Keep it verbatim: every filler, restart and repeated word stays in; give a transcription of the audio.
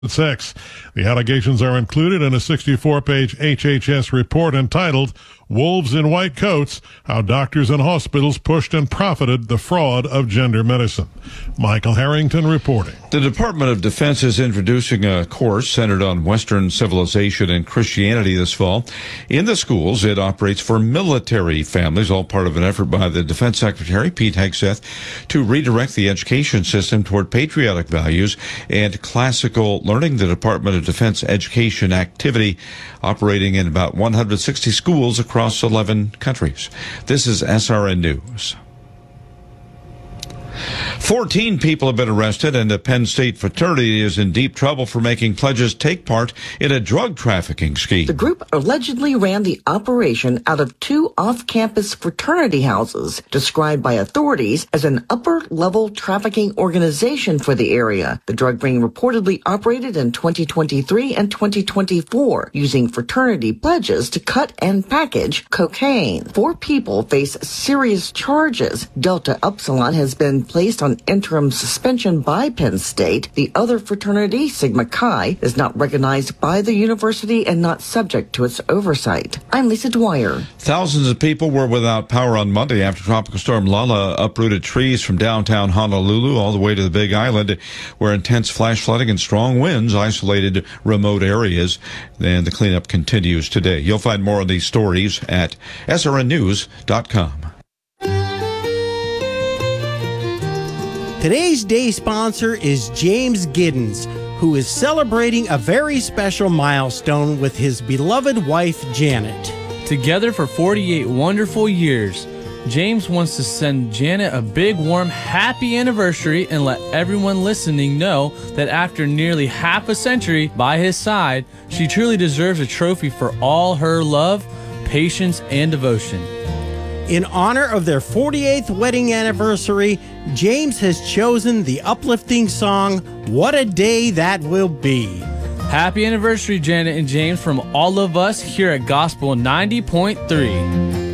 Six. The allegations are included in a sixty-four page H H S report entitled Wolves in White Coats, How Doctors and Hospitals Pushed and Profited the Fraud of Gender Medicine. Michael Harrington reporting. The Department of Defense is introducing a course centered on Western civilization and Christianity this fall. In the schools, it operates for military families, all part of an effort by the Defense Secretary, Pete Hegseth, to redirect the education system toward patriotic values and classical learning. The Department of Defense Education Activity operating in about one hundred sixty schools across eleven countries. This is S R N News. fourteen people have been arrested, and a Penn State fraternity is in deep trouble for making pledges take part in a drug trafficking scheme. The group allegedly ran the operation out of two off-campus fraternity houses, described by authorities as an upper-level trafficking organization for the area. The drug ring reportedly operated in twenty twenty-three and twenty twenty-four, using fraternity pledges to cut and package cocaine. Four people face serious charges. Delta Upsilon has been placed on interim suspension by Penn State. The other fraternity, Sigma Chi, is not recognized by the university and not subject to its oversight. I'm Lisa Dwyer. Thousands of people were without power on Monday after Tropical Storm Lala uprooted trees from downtown Honolulu all the way to the Big Island, where intense flash flooding and strong winds isolated remote areas. And the cleanup continues today. You'll find more on these stories at S R N news dot com. Today's day sponsor is James Giddens, who is celebrating a very special milestone with his beloved wife, Janet. Together for forty-eight wonderful years, James wants to send Janet a big, warm, happy anniversary and let everyone listening know that after nearly half a century by his side, she truly deserves a trophy for all her love, patience, and devotion. In honor of their forty-eighth wedding anniversary, James has chosen the uplifting song, What a Day That Will Be. Happy anniversary, Janet and James, from all of us here at Gospel ninety point three.